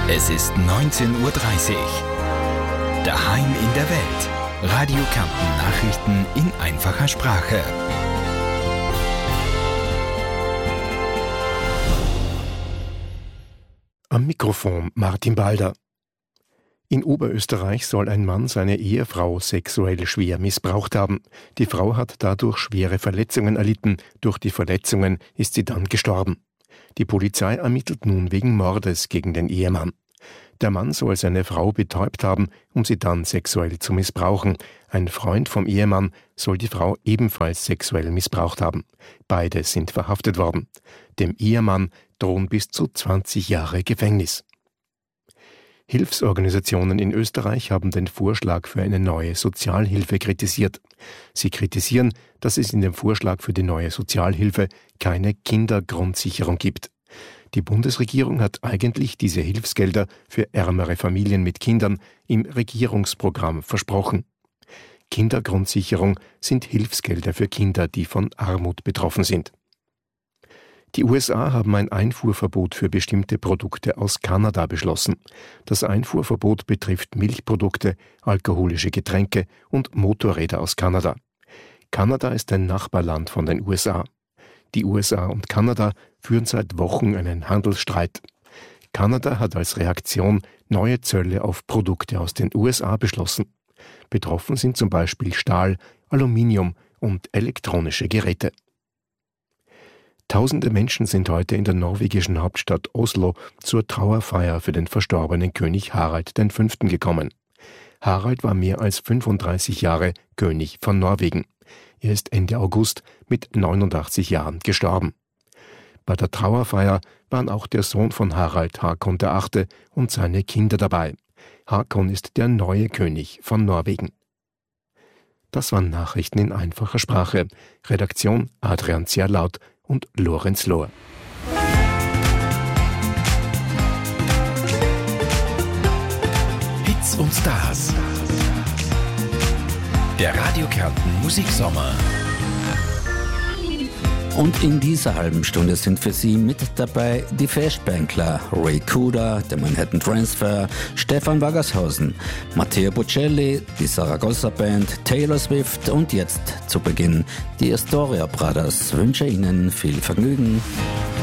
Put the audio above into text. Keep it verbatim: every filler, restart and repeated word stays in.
Es ist neunzehn Uhr dreißig. Daheim in der Welt. Radio Kärnten Nachrichten in einfacher Sprache. Am Mikrofon Martin Balder. In Oberösterreich soll ein Mann seine Ehefrau sexuell schwer missbraucht haben. Die Frau hat dadurch schwere Verletzungen erlitten. Durch die Verletzungen ist sie dann gestorben. Die Polizei ermittelt nun wegen Mordes gegen den Ehemann. Der Mann soll seine Frau betäubt haben, um sie dann sexuell zu missbrauchen. Ein Freund vom Ehemann soll die Frau ebenfalls sexuell missbraucht haben. Beide sind verhaftet worden. Dem Ehemann drohen bis zu zwanzig Jahre Gefängnis. Hilfsorganisationen in Österreich haben den Vorschlag für eine neue Sozialhilfe kritisiert. Sie kritisieren, dass es in dem Vorschlag für die neue Sozialhilfe keine Kindergrundsicherung gibt. Die Bundesregierung hat eigentlich diese Hilfsgelder für ärmere Familien mit Kindern im Regierungsprogramm versprochen. Kindergrundsicherung sind Hilfsgelder für Kinder, die von Armut betroffen sind. Die U S A haben ein Einfuhrverbot für bestimmte Produkte aus Kanada beschlossen. Das Einfuhrverbot betrifft Milchprodukte, alkoholische Getränke und Motorräder aus Kanada. Kanada ist ein Nachbarland von den U S A. Die U S A und Kanada führen seit Wochen einen Handelsstreit. Kanada hat als Reaktion neue Zölle auf Produkte aus den U S A beschlossen. Betroffen sind zum Beispiel Stahl, Aluminium und elektronische Geräte. Tausende Menschen sind heute in der norwegischen Hauptstadt Oslo zur Trauerfeier für den verstorbenen König Harald der Fünfte gekommen. Harald war mehr als fünfunddreißig Jahre König von Norwegen. Er ist Ende August mit neunundachtzig Jahren gestorben. Bei der Trauerfeier waren auch der Sohn von Harald, Håkon der Achte, und seine Kinder dabei. Håkon ist der neue König von Norwegen. Das waren Nachrichten in einfacher Sprache. Redaktion Adrian Zierlaut und Lorenz Lohr. Hits und Stars. Der Radio Kärnten Musiksommer. Und in dieser halben Stunde sind für Sie mit dabei die Festbänkler Ray Kuda, der Manhattan Transfer, Stefan Waggershausen, Matteo Bocelli, die Saragossa Band, Taylor Swift und jetzt zu Beginn die Astoria Brothers. Ich wünsche Ihnen viel Vergnügen.